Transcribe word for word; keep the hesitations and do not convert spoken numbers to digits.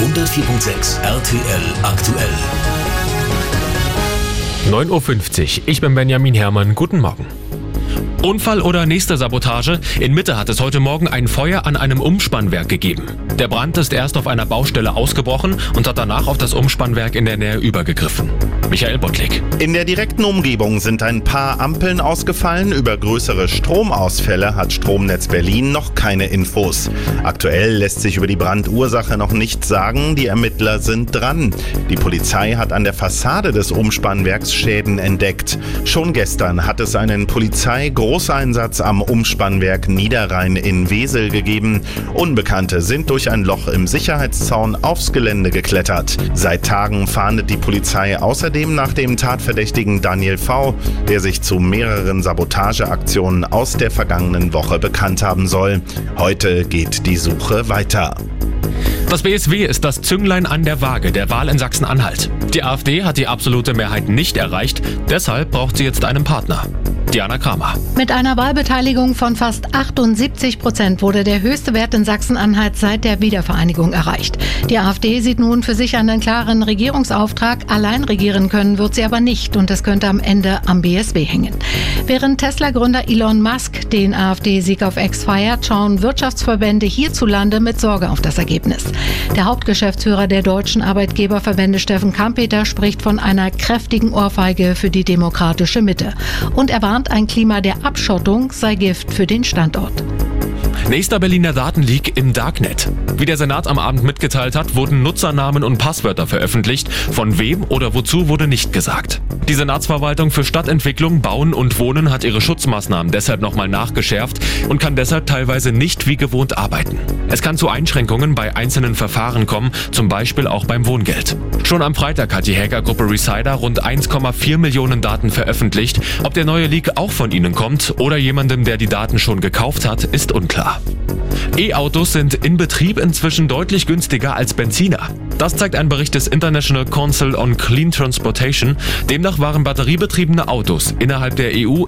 hundertvier Komma sechs R T L aktuell. neun Uhr fünfzig, ich bin Benjamin Herrmann, guten Morgen. Unfall oder nächste Sabotage? In Mitte hat es heute Morgen ein Feuer an einem Umspannwerk gegeben. Der Brand ist erst auf einer Baustelle ausgebrochen und hat danach auf das Umspannwerk in der Nähe übergegriffen. Michael Bottlik. In der direkten Umgebung sind ein paar Ampeln ausgefallen. Über größere Stromausfälle hat Stromnetz Berlin noch keine Infos. Aktuell lässt sich über die Brandursache noch nichts sagen. Die Ermittler sind dran. Die Polizei hat an der Fassade des Umspannwerks Schäden entdeckt. Schon gestern hat es einen Polizei-Großeinsatz am Umspannwerk Niederrhein in Wesel gegeben. Unbekannte sind durch ein Loch im Sicherheitszaun aufs Gelände geklettert. Seit Tagen fahndet die Polizei außerdem nach dem Tatverdächtigen Daniel V., der sich zu mehreren Sabotageaktionen aus der vergangenen Woche bekannt haben soll. Heute geht die Suche weiter. Das B S W ist das Zünglein an der Waage der Wahl in Sachsen-Anhalt. Die AfD hat die absolute Mehrheit nicht erreicht, deshalb braucht sie jetzt einen Partner. Diana Kramer. Mit einer Wahlbeteiligung von fast achtundsiebzig Prozent wurde der höchste Wert in Sachsen-Anhalt seit der Wiedervereinigung erreicht. Die AfD sieht nun für sich einen klaren Regierungsauftrag. Allein regieren können wird sie aber nicht und es könnte am Ende am B S W hängen. Während Tesla-Gründer Elon Musk den AfD-Sieg auf X feiert, schauen Wirtschaftsverbände hierzulande mit Sorge auf das Ergebnis. Der Hauptgeschäftsführer der deutschen Arbeitgeberverbände Steffen Kampeter spricht von einer kräftigen Ohrfeige für die demokratische Mitte. Und er warnt, ein Klima der Abschottung sei Gift für den Standort. Nächster Berliner Datenleak im Darknet. Wie der Senat am Abend mitgeteilt hat, wurden Nutzernamen und Passwörter veröffentlicht. Von wem oder wozu wurde nicht gesagt. Die Senatsverwaltung für Stadtentwicklung, Bauen und Wohnen hat ihre Schutzmaßnahmen deshalb nochmal nachgeschärft und kann deshalb teilweise nicht wie gewohnt arbeiten. Es kann zu Einschränkungen bei einzelnen Verfahren kommen, zum Beispiel auch beim Wohngeld. Schon am Freitag hat die Hackergruppe Resider rund eins Komma vier Millionen Daten veröffentlicht. Ob der neue Leak auch von ihnen kommt oder jemandem, der die Daten schon gekauft hat, ist unklar. E-Autos sind in Betrieb inzwischen deutlich günstiger als Benziner. Das zeigt ein Bericht des International Council on Clean Transportation. Demnach waren batteriebetriebene Autos innerhalb der E U